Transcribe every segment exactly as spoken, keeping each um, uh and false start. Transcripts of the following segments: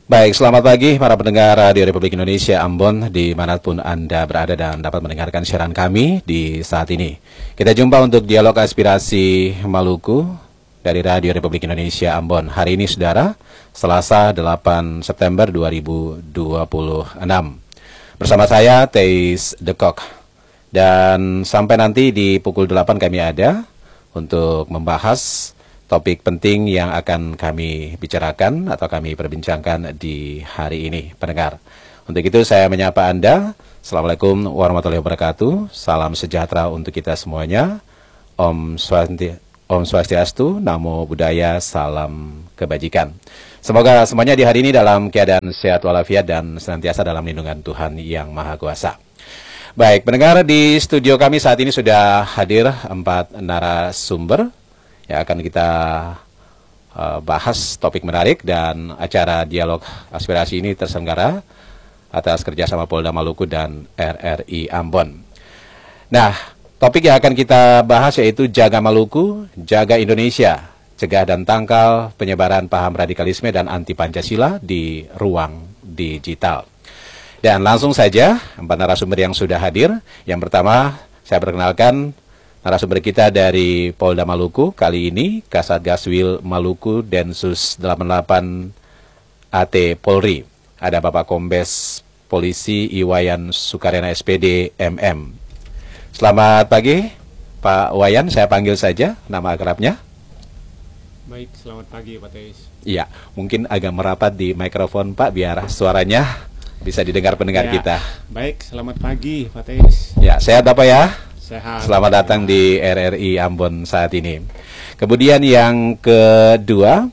Baik, selamat pagi para pendengar Radio Republik Indonesia Ambon dimanapun Anda berada dan dapat mendengarkan siaran kami di saat ini. Kita jumpa untuk dialog aspirasi Maluku dari Radio Republik Indonesia Ambon. Hari ini saudara, Selasa delapan September dua ribu dua puluh enam. Bersama saya Teis Dekok. Dan sampai nanti di pukul delapan kami ada untuk membahas topik penting yang akan kami bicarakan atau kami perbincangkan di hari ini, pendengar. Untuk itu saya menyapa Anda. Assalamualaikum warahmatullahi wabarakatuh. Salam sejahtera untuk kita semuanya. Om Swanti, Om Swastiastu, Namo Buddhaya, salam kebajikan. Semoga semuanya di hari ini dalam keadaan sehat walafiat dan senantiasa dalam lindungan Tuhan Yang Maha Kuasa. Baik, pendengar, di studio kami saat ini sudah hadir empat narasumber yang akan kita uh, bahas topik menarik, dan acara dialog aspirasi ini terselenggara atas kerjasama Polda Maluku dan R R I Ambon. Nah, topik yang akan kita bahas yaitu Jaga Maluku, Jaga Indonesia, cegah dan tangkal penyebaran paham radikalisme dan anti Pancasila di ruang digital. Dan langsung saja empat narasumber yang sudah hadir. Yang pertama saya perkenalkan narasumber kita dari Polda Maluku, kali ini Kasatgaswil Maluku Densus delapan puluh delapan A T Polri. Ada Bapak Kombes Polisi Iwayan Sukarena S P D M M. Selamat pagi Pak Wayan, saya panggil saja nama akrabnya. Baik, selamat pagi Pak Teis. Iya, mungkin agak merapat di mikrofon Pak biar suaranya bisa didengar pendengar ya, kita. Baik, selamat pagi Pak Teis. Ya, sehat Bapak ya? Sehat. Selamat datang di R R I Ambon saat ini. Kemudian yang kedua,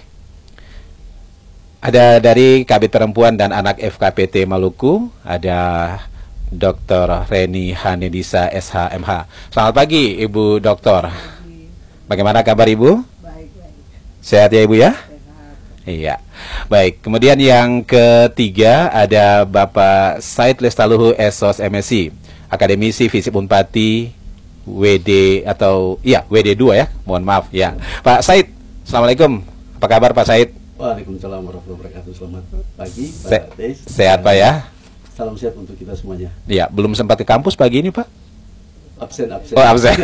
ada dari Kabid Perempuan dan Anak F K P T Maluku, ada Doktor Reni Hanedisa S H M H. Selamat pagi Ibu Doktor. Bagaimana kabar Ibu? Baik, baik. Sehat ya Ibu ya? Sehat. Iya. Baik, kemudian yang ketiga ada Bapak Said Lestaluhu S O S M S I, Akademisi Visip Unpati W D atau iya W D dua ya, mohon maaf ya. Pak Said, Assalamualaikum. Apa kabar Pak Said? Waalaikumsalam warahmatullahi wabarakatuh. Selamat pagi Pak Se Teis. Sehat Pak ya? Salam sehat untuk kita semuanya. Iya, belum sempat ke kampus pagi ini Pak? Absen, absen. Oh, absen.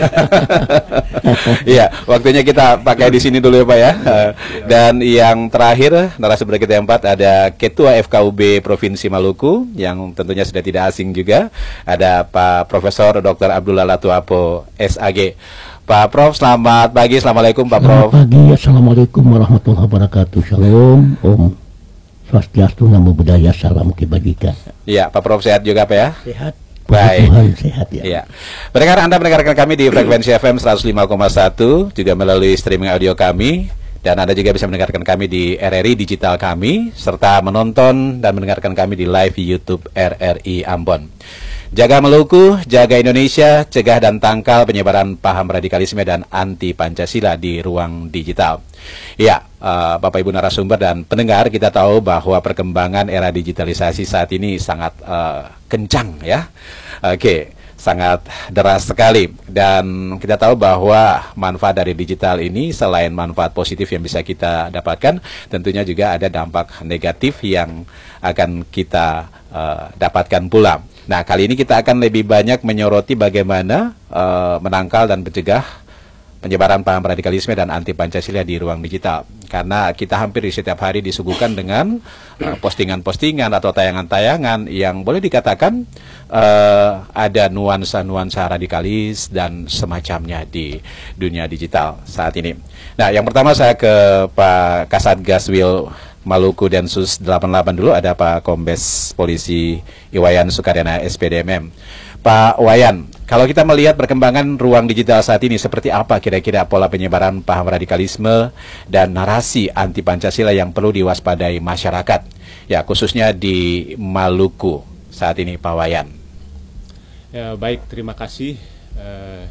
Iya, waktunya kita pakai di sini dulu ya Pak ya. Dan yang terakhir, narasumber kita yang empat, ada Ketua F K U B Provinsi Maluku, yang tentunya sudah tidak asing juga. Ada Pak Profesor Doktor Abdullah Latuapo S A G. Pak Prof, selamat pagi. Assalamualaikum Pak Prof. Selamat pagi, Assalamualaikum warahmatullahi wabarakatuh. Shalom, Om Swastiastu, Namo Buddhaya, salam kebajikan. Iya, Pak Prof sehat juga Pak ya? Sehat. Baik. Tuhan sehat ya. Iya. Pendengar, Anda mendengarkan kami di frekuensi F M seratus lima koma satu, juga melalui streaming audio kami, dan Anda juga bisa mendengarkan kami di R R I digital kami, serta menonton dan mendengarkan kami di live YouTube R R I Ambon. Jaga Maluku, jaga Indonesia, cegah dan tangkal penyebaran paham radikalisme dan anti Pancasila di ruang digital. Ya, uh, Bapak Ibu narasumber dan pendengar, kita tahu bahwa perkembangan era digitalisasi saat ini sangat uh, kencang ya. Oke, okay, sangat deras sekali, dan kita tahu bahwa manfaat dari digital ini selain manfaat positif yang bisa kita dapatkan, tentunya juga ada dampak negatif yang akan kita uh, dapatkan pula. Nah, kali ini kita akan lebih banyak menyoroti bagaimana uh, menangkal dan mencegah penyebaran paham radikalisme dan anti Pancasila di ruang digital. Karena kita hampir di setiap hari disuguhkan dengan postingan-postingan uh, atau tayangan-tayangan yang boleh dikatakan uh, ada nuansa-nuansa radikalis dan semacamnya di dunia digital saat ini. Nah, yang pertama saya ke Pak Kasatgaswil Maluku Densus delapan puluh delapan dulu, ada Pak Kombes Polisi Iwayan Sukarena S P D M M. Pak Wayan, kalau kita melihat perkembangan ruang digital saat ini, seperti apa kira-kira pola penyebaran paham radikalisme dan narasi anti Pancasila yang perlu diwaspadai masyarakat, ya khususnya di Maluku saat ini, Pak Wayan? Ya, baik, terima kasih. Uh,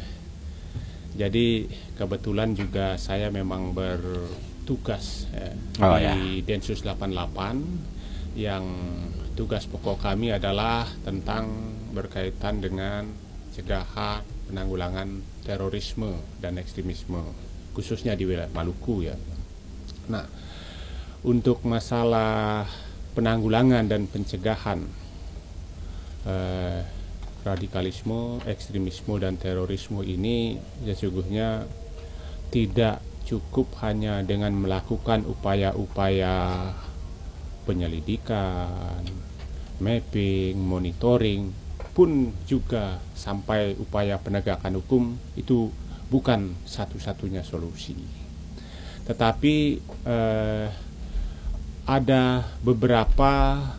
jadi kebetulan juga saya memang bertugas eh, oh, di ya. Densus delapan puluh delapan, yang tugas pokok kami adalah tentang berkaitan dengan cegahan, penanggulangan terorisme dan ekstremisme, khususnya di wilayah Maluku ya. Nah, untuk masalah penanggulangan dan pencegahan eh, radikalisme, ekstremisme dan terorisme ini sesungguhnya tidak cukup hanya dengan melakukan upaya-upaya penyelidikan, mapping, monitoring, pun juga sampai upaya penegakan hukum. Itu bukan satu-satunya solusi. Tetapi eh, ada beberapa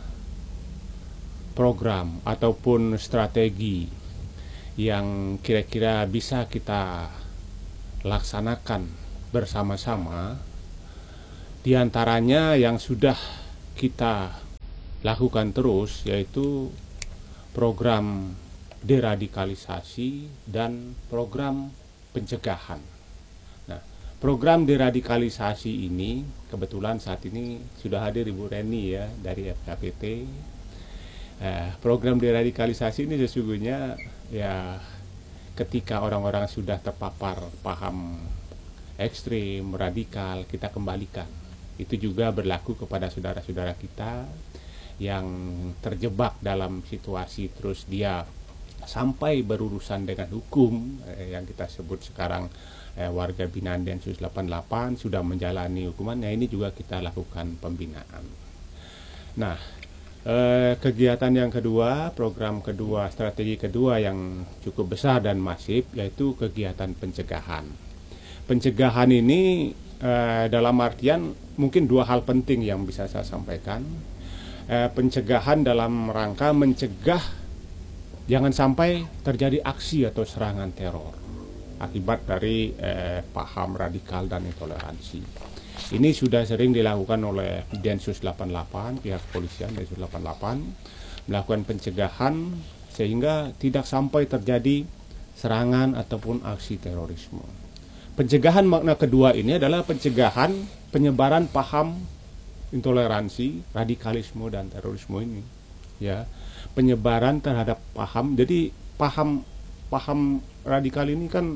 program ataupun strategi yang kira-kira bisa kita laksanakan bersama-sama, di antaranya yang sudah kita lakukan terus yaitu program deradikalisasi dan program pencegahan. Nah, program deradikalisasi ini kebetulan saat ini sudah hadir Ibu Reni ya dari F K P T. Eh, program deradikalisasi ini sesungguhnya ya ketika orang-orang sudah terpapar paham ekstrim, radikal, kita kembalikan. Itu juga berlaku kepada saudara-saudara kita yang terjebak dalam situasi terus dia sampai berurusan dengan hukum, eh, yang kita sebut sekarang eh, warga binaan Densus delapan puluh delapan sudah menjalani hukuman. Nah, ini juga kita lakukan pembinaan. Nah, eh, kegiatan yang kedua, program kedua, strategi kedua yang cukup besar dan masif yaitu kegiatan pencegahan. Pencegahan ini eh, dalam artian mungkin dua hal penting yang bisa saya sampaikan. Eh, pencegahan dalam rangka mencegah jangan sampai terjadi aksi atau serangan teror akibat dari eh, paham radikal dan intoleransi. Ini sudah sering dilakukan oleh Densus delapan puluh delapan, pihak kepolisian Densus delapan puluh delapan melakukan pencegahan sehingga tidak sampai terjadi serangan ataupun aksi terorisme. Pencegahan makna kedua ini adalah pencegahan penyebaran paham intoleransi, radikalisme dan terorisme ini. Ya, penyebaran terhadap paham. Jadi paham paham radikal ini kan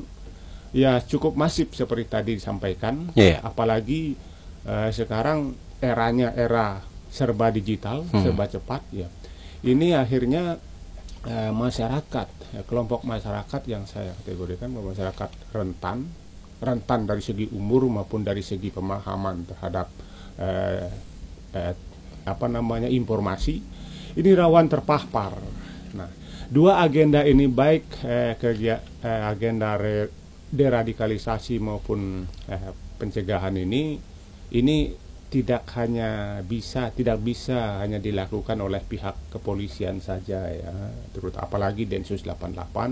ya cukup masif seperti tadi disampaikan. Yeah. Apalagi uh, sekarang eranya era serba digital, hmm. serba cepat. Ya, ini akhirnya uh, masyarakat, ya, kelompok masyarakat yang saya kategorikan masyarakat rentan. rentan dari segi umur maupun dari segi pemahaman terhadap eh, eh, apa namanya informasi, ini rawan terpapar. Nah, dua agenda ini baik eh, kerja eh, agenda re, deradikalisasi maupun eh, pencegahan ini ini tidak hanya bisa tidak bisa hanya dilakukan oleh pihak kepolisian saja ya, terutama apalagi Densus delapan puluh delapan.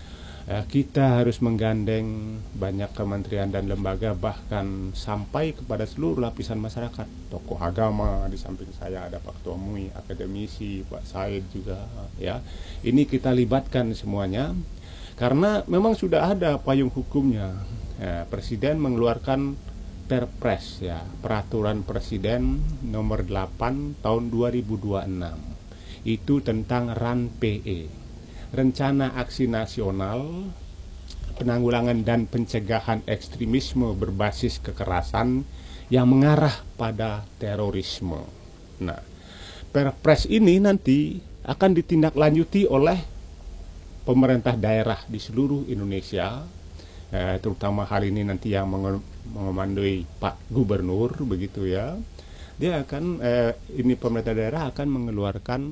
Kita harus menggandeng banyak kementerian dan lembaga, bahkan sampai kepada seluruh lapisan masyarakat, tokoh agama. Di samping saya ada Pak Ketua M U I, akademisi, Pak Said juga ya. Ini kita libatkan semuanya karena memang sudah ada payung hukumnya. Ya, Presiden mengeluarkan Perpres ya, peraturan Presiden nomor delapan tahun dua ribu dua puluh enam. Itu tentang R A N P E. Rencana Aksi Nasional Penanggulangan dan Pencegahan Ekstremisme Berbasis Kekerasan yang mengarah pada terorisme. Nah, Perpres ini nanti akan ditindaklanjuti oleh pemerintah daerah di seluruh Indonesia, eh, terutama hal ini nanti yang mengomandoi Pak Gubernur, begitu ya. Dia akan, eh, ini pemerintah daerah akan mengeluarkan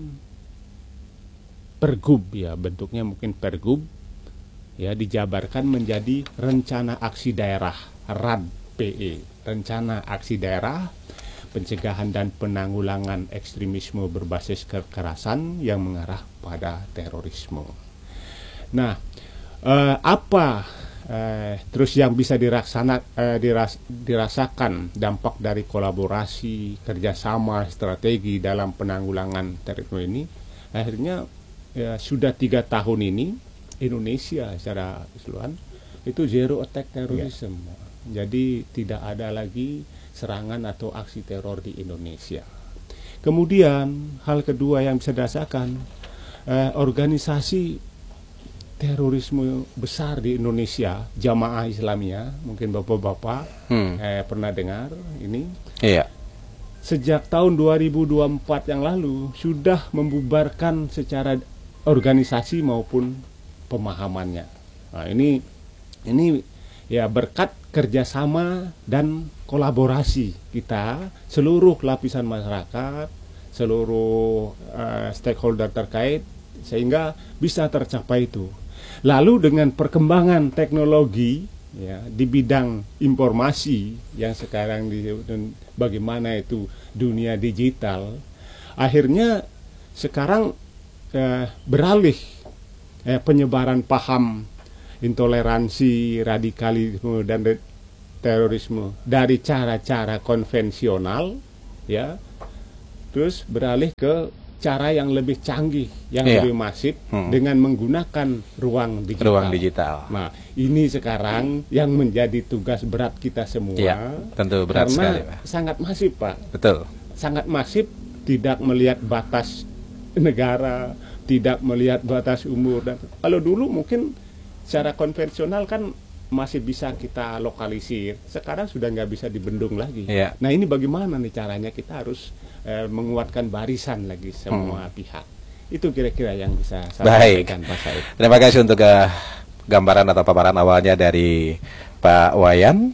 Pergub ya, bentuknya mungkin Pergub ya, dijabarkan menjadi Rencana Aksi Daerah R A D P E, Rencana Aksi Daerah Pencegahan dan Penanggulangan Ekstremisme Berbasis Kekerasan yang mengarah pada terorisme. Nah, eh, apa eh, terus yang bisa diraksana, eh, diras, dirasakan dampak dari kolaborasi, kerjasama, strategi dalam penanggulangan terorisme ini? Akhirnya ya, sudah tiga tahun ini Indonesia secara keseluruhan itu zero attack terrorism. Yeah. Jadi tidak ada lagi serangan atau aksi teror di Indonesia. Kemudian hal kedua yang bisa dirasakan, eh, organisasi terorisme besar di Indonesia, Jamaah Islamiyah, mungkin bapak-bapak hmm. eh, pernah dengar ini. Iya. Yeah. sejak tahun dua ribu dua puluh empat yang lalu sudah membubarkan secara organisasi maupun pemahamannya. Nah, ini ini ya berkat kerjasama dan kolaborasi kita seluruh lapisan masyarakat, seluruh uh, stakeholder terkait, sehingga bisa tercapai itu. Lalu dengan perkembangan teknologi ya di bidang informasi yang sekarang di bagaimana itu dunia digital, akhirnya sekarang eh, beralih eh, penyebaran paham intoleransi, radikalisme dan terorisme dari cara-cara konvensional ya terus beralih ke cara yang lebih canggih, yang iya. lebih masif hmm. dengan menggunakan ruang digital. Ruang digital. Nah, ini sekarang yang menjadi tugas berat kita semua. Iya, tentu berat karena sekali, Pak. Sangat masif, Pak. Betul. Sangat masif, tidak melihat batas negara, tidak melihat batas umur. Dan kalau dulu mungkin secara konvensional kan masih bisa kita lokalisir. Sekarang sudah nggak bisa dibendung lagi. Iya. Nah, ini bagaimana nih caranya kita harus eh, menguatkan barisan lagi semua hmm. pihak. Itu kira-kira yang bisa saya Baik. sampaikan, Pak Said. Terima kasih untuk uh, gambaran atau paparan awalnya dari Pak Wayan,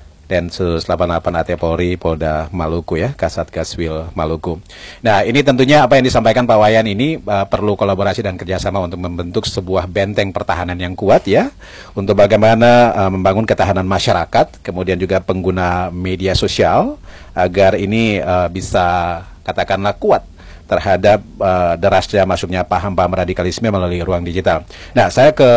Densus delapan puluh delapan A T Polri Polda Maluku ya, Kasat Gaswil Maluku. Nah, ini tentunya apa yang disampaikan Pak Wayan ini uh, perlu kolaborasi dan kerjasama untuk membentuk sebuah benteng pertahanan yang kuat ya, untuk bagaimana uh, membangun ketahanan masyarakat, kemudian juga pengguna media sosial agar ini uh, bisa katakanlah kuat terhadap uh, derasnya masuknya paham-paham radikalisme melalui ruang digital. Nah, saya ke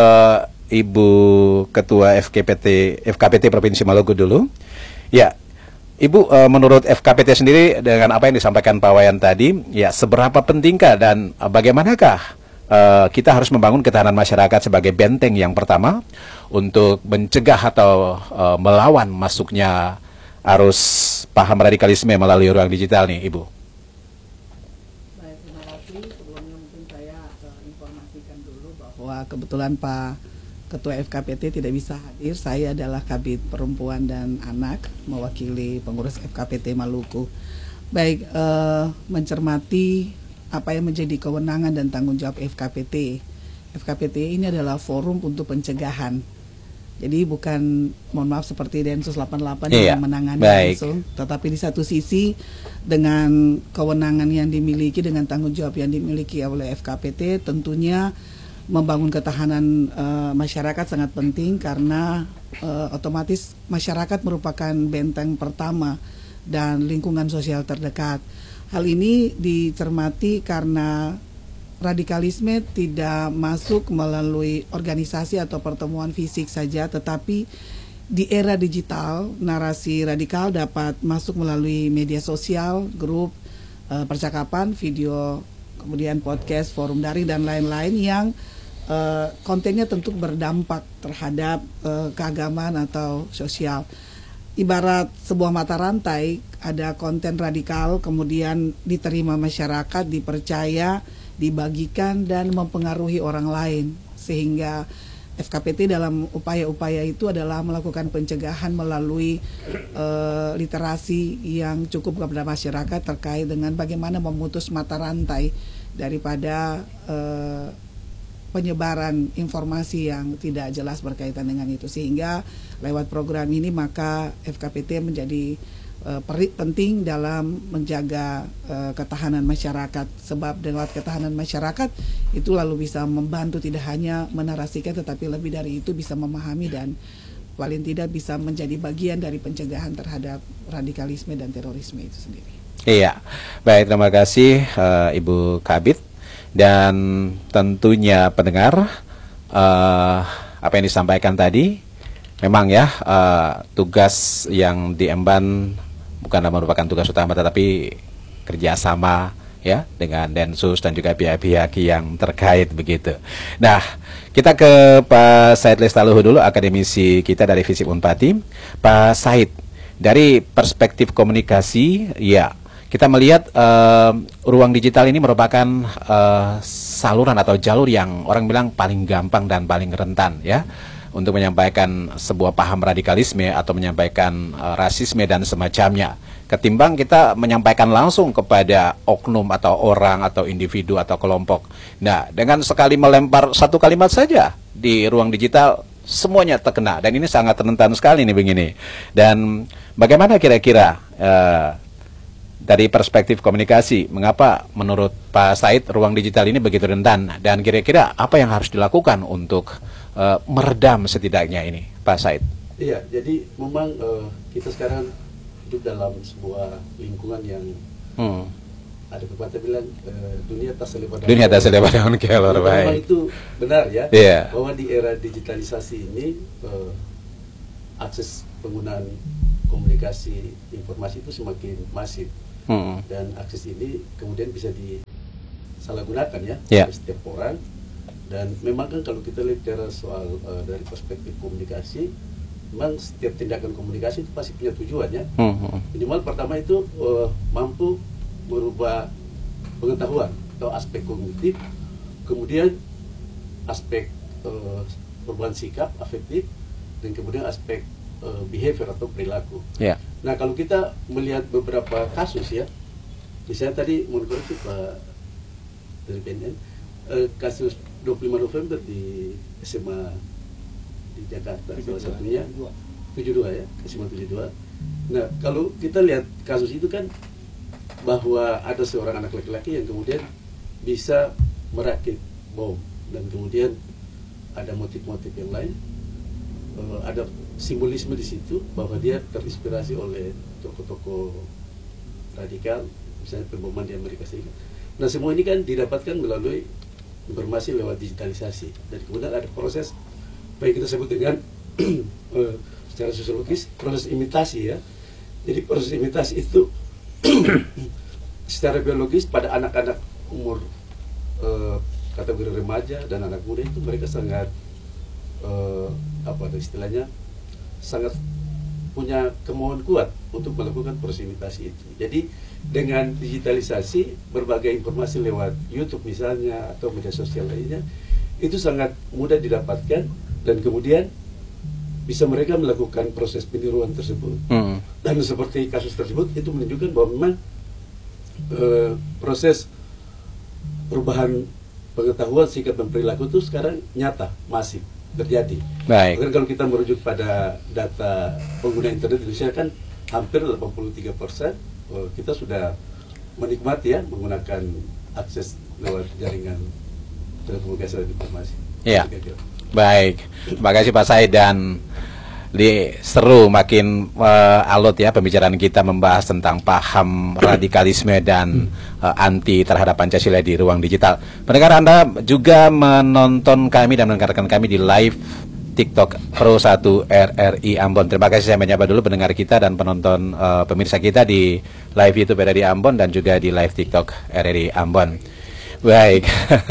Ibu Ketua F K P T F K P T Provinsi Maluku dulu. Ya, Ibu, uh, menurut F K P T sendiri dengan apa yang disampaikan Pak Wayan tadi, ya seberapa pentingkah dan uh, bagaimanakah uh, kita harus membangun ketahanan masyarakat sebagai benteng yang pertama untuk mencegah atau uh, melawan masuknya arus paham radikalisme melalui ruang digital nih, Ibu? Baik, terima kasih. Sebelumnya mungkin saya uh, informasikan dulu bahwa kebetulan Pak Ketua F K P T tidak bisa hadir. Saya adalah Kabid Perempuan dan Anak, mewakili pengurus F K P T Maluku. Baik, eh, mencermati apa yang menjadi kewenangan dan tanggung jawab F K P T. F K P T ini adalah forum untuk pencegahan. Jadi bukan, mohon maaf, seperti Densus delapan puluh delapan iya, yang menangani baik. langsung, tetapi di satu sisi dengan kewenangan yang dimiliki, dengan tanggung jawab yang dimiliki oleh F K P T, tentunya membangun ketahanan uh, masyarakat sangat penting karena uh, otomatis masyarakat merupakan benteng pertama dan lingkungan sosial terdekat. Hal ini dicermati karena radikalisme tidak masuk melalui organisasi atau pertemuan fisik saja, tetapi di era digital narasi radikal dapat masuk melalui media sosial, grup, uh, percakapan, video, kemudian podcast, forum daring dan lain-lain yang Uh, kontennya tentu berdampak terhadap uh, keagamaan atau sosial. Ibarat sebuah mata rantai, ada konten radikal, kemudian diterima masyarakat, dipercaya, dibagikan, dan mempengaruhi orang lain. Sehingga F K P T dalam upaya-upaya itu adalah melakukan pencegahan melalui uh, literasi yang cukup kepada masyarakat terkait dengan bagaimana memutus mata rantai daripada uh, penyebaran informasi yang tidak jelas berkaitan dengan itu, sehingga lewat program ini maka F K P T menjadi uh, peri, penting dalam menjaga uh, ketahanan masyarakat, sebab lewat ketahanan masyarakat itu lalu bisa membantu tidak hanya menarasikan tetapi lebih dari itu bisa memahami dan paling tidak bisa menjadi bagian dari pencegahan terhadap radikalisme dan terorisme itu sendiri. Iya, baik, terima kasih uh, Ibu Kabid. Dan tentunya pendengar, uh, apa yang disampaikan tadi memang ya uh, tugas yang diemban bukanlah merupakan tugas utama, tetapi kerjasama ya dengan Densus dan juga pihak-pihak yang terkait begitu. Nah, kita ke Pak Said Lestaluhu dulu, akademisi kita dari Visip Unpati. Pak Said, dari perspektif komunikasi, ya kita melihat uh, ruang digital ini merupakan uh, saluran atau jalur yang orang bilang paling gampang dan paling rentan ya untuk menyampaikan sebuah paham radikalisme atau menyampaikan uh, rasisme dan semacamnya. ketimbang kita menyampaikan langsung kepada oknum atau orang atau individu atau kelompok. Nah, dengan sekali melempar satu kalimat saja di ruang digital, semuanya terkena, dan ini sangat rentan sekali nih begini. Dan bagaimana kira-kira uh, dari perspektif komunikasi, mengapa menurut Pak Said ruang digital ini begitu rentan, dan kira-kira apa yang harus dilakukan untuk uh, meredam setidaknya ini, Pak Said? Iya, jadi memang uh, kita sekarang hidup dalam sebuah lingkungan yang hmm. ada pepatah bilang uh, dunia tak selebar daun. Dunia tak selebar daun kelor, baik. Memang itu benar ya, yeah. bahwa di era digitalisasi ini uh, akses penggunaan komunikasi informasi itu semakin masif, hmm. dan akses ini kemudian bisa disalahgunakan ya yeah. oleh setiap orang. Dan memang kan kalau kita lihat cara soal uh, dari perspektif komunikasi, memang setiap tindakan komunikasi itu pasti punya tujuan ya. hmm. Minimal pertama itu uh, mampu merubah pengetahuan atau aspek kognitif, kemudian aspek uh, perubahan sikap afektif, dan kemudian aspek uh, behavior atau perilaku. Yeah. Nah, kalau kita melihat beberapa kasus ya, misalnya tadi mohon koreksi Pak dari B N N, uh, kasus dua puluh lima November di S M A di Jakarta, salah satunya tujuh puluh dua ya, S M A tujuh puluh dua. Nah, kalau kita lihat kasus itu kan bahwa ada seorang anak laki-laki yang kemudian bisa merakit bom, dan kemudian ada motif-motif yang lain, uh, ada simbolisme di situ bahwa dia terinspirasi oleh tokoh-tokoh radikal, misalnya pemboman di Amerika Serikat. Nah, semua ini kan didapatkan melalui informasi lewat digitalisasi, dan kemudian ada proses baik kita sebut dengan uh, secara sosiologis proses imitasi ya. Jadi proses imitasi itu secara biologis pada anak-anak umur uh, kategori remaja dan anak muda itu mereka sangat uh, apa ada istilahnya sangat punya kemauan kuat untuk melakukan proses imitasi itu. Jadi dengan digitalisasi berbagai informasi lewat YouTube misalnya atau media sosial lainnya itu sangat mudah didapatkan, dan kemudian bisa mereka melakukan proses peniruan tersebut. Hmm. Dan seperti kasus tersebut itu menunjukkan bahwa memang e, proses perubahan pengetahuan, sikap dan perilaku itu sekarang nyata, masif terjadi. Baik. Karena kalau kita merujuk pada data pengguna internet Indonesia kan hampir delapan puluh tiga persen e, kita sudah menikmati ya menggunakan akses lewat jaringan telekomunikasi dan informasi. Iya. Baik, terima kasih Pak Said, dan di seru makin uh, alot ya pembicaraan kita membahas tentang paham radikalisme dan uh, anti terhadap Pancasila di ruang digital. Pendengar, Anda juga menonton kami dan mendengarkan kami di live TikTok Pro satu R R I Ambon. Terima kasih, saya menyapa dulu pendengar kita dan penonton uh, pemirsa kita di live YouTube R R I Ambon dan juga di live TikTok R R I Ambon. Baik,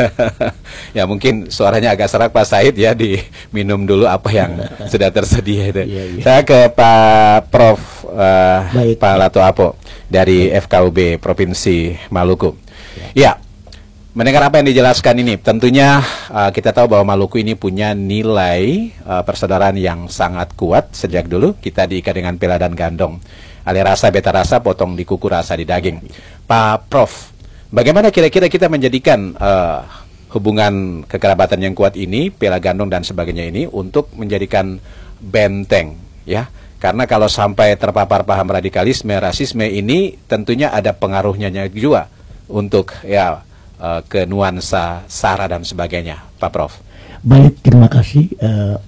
ya mungkin suaranya agak serak Pak Said ya, diminum dulu apa yang sudah tersedia itu. Iya, iya. Saya ke Pak Prof uh, Pak Lato Apo dari F K U B Provinsi Maluku. Ya, mendengar apa yang dijelaskan ini, tentunya uh, kita tahu bahwa Maluku ini punya nilai uh, persaudaraan yang sangat kuat. Sejak dulu kita diikat dengan pela dan gandong, ali rasa beta rasa, potong di kuku rasa di daging. Pak Prof, bagaimana kira-kira kita menjadikan uh, hubungan kekerabatan yang kuat ini, pela gandong dan sebagainya ini untuk menjadikan benteng ya? Karena kalau sampai terpapar paham radikalisme, rasisme ini tentunya ada pengaruhnya juga untuk ya uh, ke nuansa sara dan sebagainya, Pak Prof. Baik, terima kasih. Uh,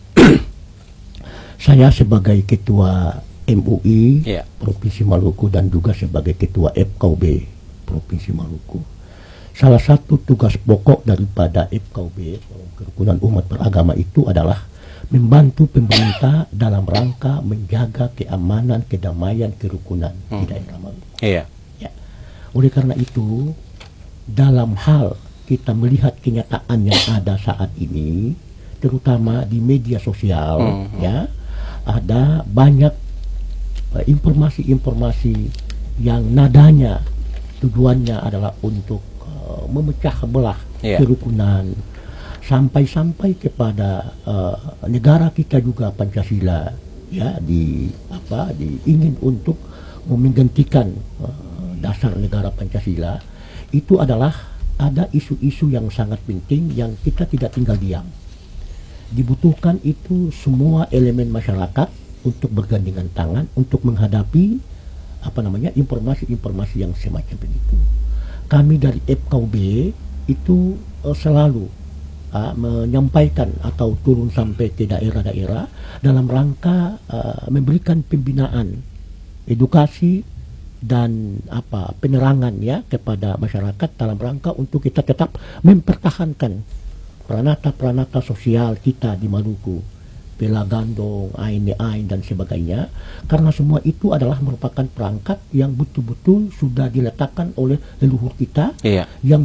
saya sebagai ketua M U I yeah. Provinsi Maluku dan juga sebagai ketua F K U B Provinsi Maluku, salah satu tugas pokok daripada F K U B Kerukunan Umat Beragama itu adalah membantu pemerintah dalam rangka menjaga keamanan, kedamaian, kerukunan hmm. di daerah Maluku. Iya. Ya. Oleh karena itu, dalam hal kita melihat kenyataan yang ada saat ini, terutama di media sosial, hmm. ya, ada banyak informasi-informasi uh, yang nadanya tujuannya adalah untuk uh, memecah belah yeah. kerukunan, sampai-sampai kepada uh, negara kita juga Pancasila ya di apa di ingin untuk menggantikan uh, dasar negara Pancasila, itu adalah ada isu-isu yang sangat penting yang kita tidak tinggal diam. Dibutuhkan itu semua elemen masyarakat untuk bergandengan tangan untuk menghadapi apa namanya informasi-informasi yang semacam itu. Kami dari F K U B itu uh, selalu uh, menyampaikan atau turun sampai ke daerah-daerah dalam rangka uh, memberikan pembinaan, edukasi dan apa penerangan ya kepada masyarakat dalam rangka untuk kita tetap mempertahankan peranata-peranata sosial kita di Maluku, Pela Gandong, Ain Ain dan sebagainya, karena semua itu adalah merupakan perangkat yang betul-betul sudah diletakkan oleh leluhur kita, iya. yang